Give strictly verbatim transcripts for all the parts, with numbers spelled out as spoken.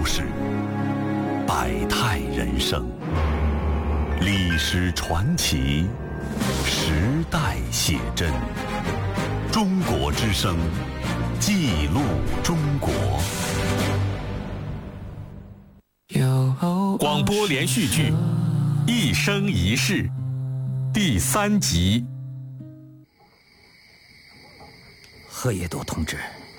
事，百态人生，历史传奇，时代写真。中国之声，记录中国。广播连续剧《一生一世》第三集。 贺野多同志，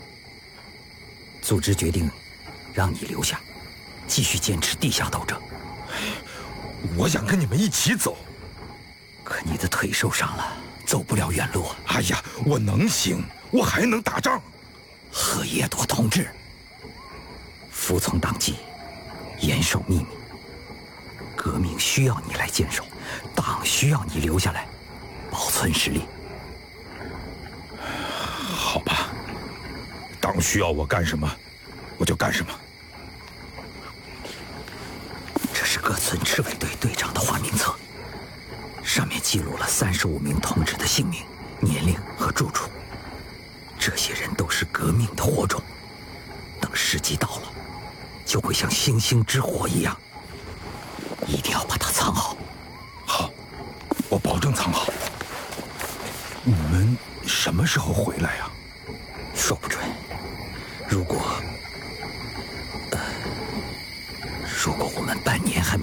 组织决定让你留下，继续坚持地下斗争。 我想跟你们一起走， 可你的腿受伤了，走不了远路。 哎呀，我能行，我还能打仗。 贺野多同志，服从党纪，严守秘密。革命需要你来坚守，党需要你留下来，保存实力。 好吧，党需要我干什么，我就干什么。 这是各村赤卫队队长的花名册，上面记录了三十五名同志的姓名、年龄和住处。这些人都是革命的火种，等时机到了，就会像星星之火一样。一定要把它藏好。 好，我保证藏好。你们什么时候回来呀？ 说不准。如果，呃，如果我们半年还没